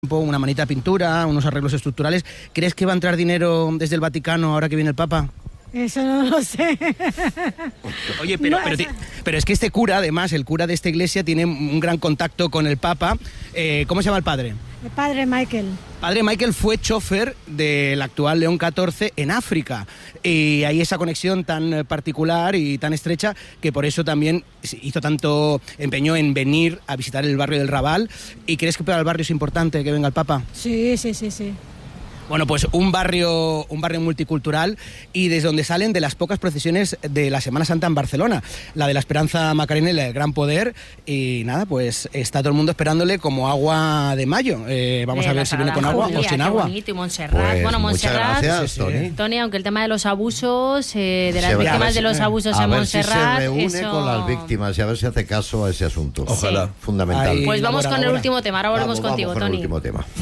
una manita de pintura, unos arreglos estructurales. ¿Crees que va a entrar dinero desde el Vaticano ahora que viene el Papa? Eso no lo sé. Oye, pero es que este cura, además, el cura de esta iglesia tiene un gran contacto con el Papa. ¿Cómo se llama el padre? El padre Michael. Padre Michael fue chofer del actual León XIV en África. Y hay esa conexión tan particular y tan estrecha que por eso también hizo tanto empeño en venir a visitar el barrio del Raval. ¿Y crees que para el barrio es importante que venga el Papa? Sí. Bueno, pues un barrio multicultural y desde donde salen de las pocas procesiones de la Semana Santa en Barcelona, la de la Esperanza Macarena y la del Gran Poder, y nada, pues está todo el mundo esperándole como agua de mayo. Vamos a ver si viene con agua o sin agua. Bonito, y Montserrat. Pues, bueno, Montserrat, muchas gracias, Toni, aunque el tema de los abusos, de las víctimas de los abusos en Montserrat, a ver si se reúne con las víctimas y a ver si hace caso a ese asunto. Ojalá. Fundamental. Ahí, pues vamos con el último tema, ahora volvemos contigo, con Toni. el último tema.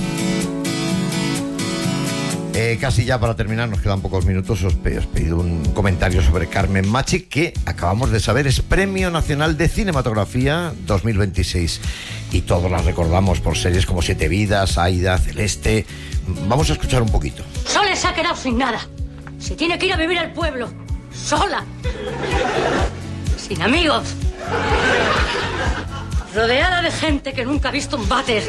Casi ya para terminar, nos quedan pocos minutos. Os he pedido un comentario sobre Carmen Machi, que acabamos de saber es Premio Nacional de Cinematografía 2026. Y todos la recordamos por series como Siete Vidas, Aida, Celeste. Vamos a escuchar un poquito. Sola se ha quedado sin nada. Se tiene que ir a vivir al pueblo. Sola. Sin amigos. Rodeada de gente que nunca ha visto un váter.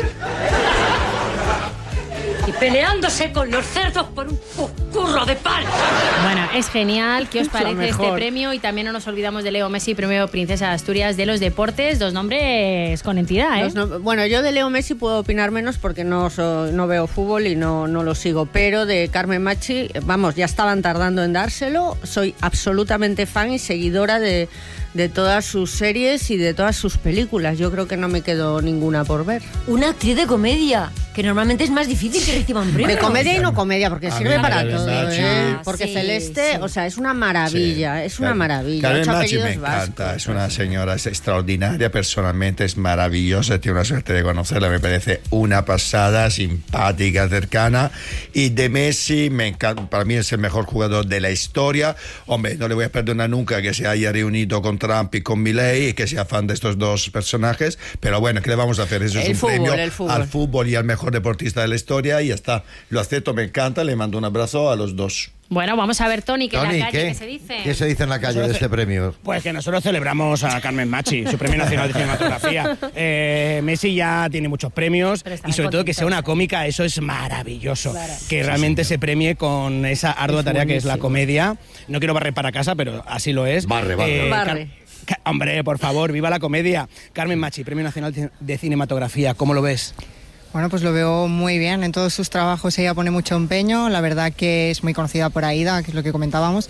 Y peleándose con los cerdos por un curro de pan. Bueno, es genial. ¿Qué os parece este premio? Y también no nos olvidamos de Leo Messi, premio Princesa de Asturias de los deportes. Dos nombres con entidad, ¿eh? Bueno, yo de Leo Messi puedo opinar menos porque no veo fútbol y no lo sigo. Pero de Carmen Machi, vamos, ya estaban tardando en dárselo. Soy absolutamente fan y seguidora de todas sus series y de todas sus películas. Yo creo que no me quedó ninguna por ver. Una actriz de comedia, que normalmente es más difícil que reciba un premio. De comedia y no comedia, porque sirve para Carmen todo. Machi. Porque Sí, Celeste, sí. o sea, es una maravilla, es una maravilla. Carmen 8 Machi me apellidos encanta, vascos. es una señora, es extraordinaria personalmente, es maravillosa, tiene una suerte de conocerla, me parece una pasada, simpática, cercana. Y de Messi, me encanta, para mí es el mejor jugador de la historia. Hombre, no le voy a perdonar nunca que se haya reunido con Trump y con Milei y que sea fan de estos dos personajes, pero bueno, ¿qué le vamos a hacer? Eso es un premio al fútbol y al mejor deportista de la historia y ya está. Lo acepto, me encanta, le mando un abrazo a los dos. Bueno, vamos a ver, Toni, que en la calle, ¿qué se dice? ¿Qué se dice en la calle de este premio? Pues que nosotros celebramos a Carmen Machi, su Premio Nacional de Cinematografía. Messi ya tiene muchos premios y sobre todo que sea una cómica, eso es maravilloso. Claro. Que realmente se premie con esa ardua tarea que es la comedia. No quiero barrer para casa, pero así lo es. Barre. Hombre, por favor, viva la comedia. Carmen Machi, Premio Nacional de Cinematografía, ¿cómo lo ves? Bueno, pues lo veo muy bien. En todos sus trabajos ella pone mucho empeño. La verdad que es muy conocida por Aida, que es lo que comentábamos.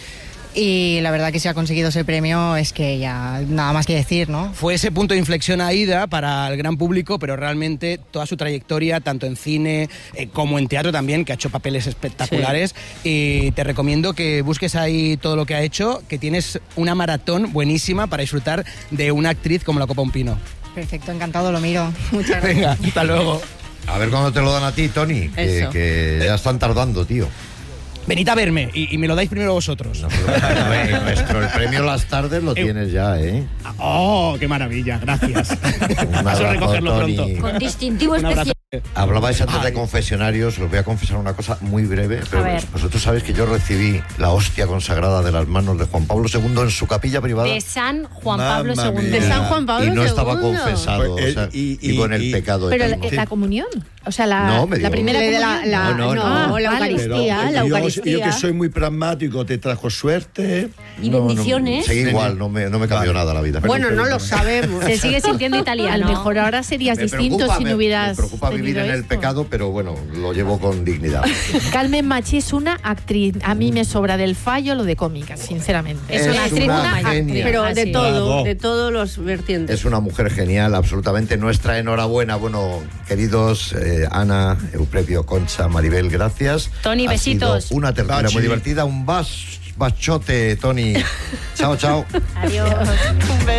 Y la verdad que si ha conseguido ese premio es que ya nada más que decir, ¿no? Fue ese punto de inflexión Aida para el gran público, pero realmente toda su trayectoria, tanto en cine como en teatro también, que ha hecho papeles espectaculares. Sí. Y te recomiendo que busques ahí todo lo que ha hecho, que tienes una maratón buenísima para disfrutar de una actriz como la Copa Un Pino. Perfecto, encantado, lo miro. Muchas gracias. Venga, hasta luego. A ver cuándo te lo dan a ti, Toni, que ya están tardando, tío. Venid a verme y me lo dais primero vosotros. No, el premio Las Tardes lo tienes ya, ¿eh? ¡Oh, qué maravilla! Gracias. Paso a recogerlo Toni. pronto. Con distintivo especial. Hablabais antes de confesionarios, os voy a confesar una cosa muy breve, pero ver. vosotros sabéis que yo recibí la hostia consagrada de las manos de Juan Pablo II en su capilla privada. De San Juan Pablo Mamma II. mía. De San Juan Pablo Y no II. estaba confesado, Pues, o sea, iba en el pecado. Pero eterno. la comunión, o sea, No, me la dio- primera No, comunión. no. la vale. Eucaristía, la yo Eucaristía. que soy muy pragmático, te trajo suerte. Y bendiciones. Seguí igual, no me cambió nada la vida. Bueno, no lo sabemos. Se sigue sintiendo A italiano. lo mejor ahora serías Me distinto preocupa, si no hubieras me preocupa vivir tenido en el esto. pecado, pero bueno, lo llevo con dignidad. Carmen Machi es una actriz. A mí me sobra del fallo lo de cómica, sinceramente. Es una genia. Pero de Así. todo, Bravo. de todos los vertientes. Es una mujer genial, absolutamente. Nuestra enhorabuena. Bueno, queridos Ana, Eusebio, Concha, Maribel, gracias. Toni, Ha besitos. sido una tertulia Bachi. muy divertida. Un bachote, Toni. Chao, chao. Adiós.